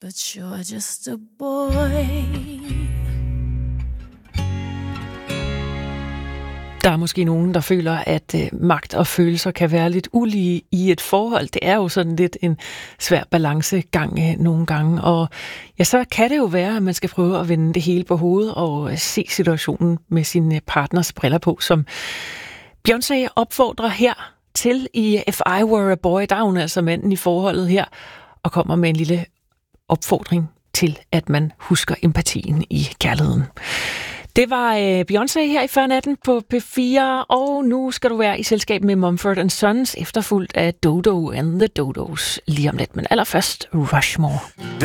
but you're just a boy. Der er måske nogen, der føler, at magt og følelser kan være lidt ulige i et forhold. Det er jo sådan lidt en svær balancegang nogle gange. Og ja, så kan det jo være, at man skal prøve at vende det hele på hovedet og se situationen med sin partners briller på, som Beyoncé opfordrer her til i If I Were a Boy. Der er hun altså manden i forholdet her, og kommer med en lille opfordring til, at man husker empatien i kærligheden. Det var Beyoncé her i Førnatten på P4, og nu skal du være i selskab med Mumford & Sons, efterfulgt af Dodo and the Dodos lige om lidt. Men allerførst Rushmore.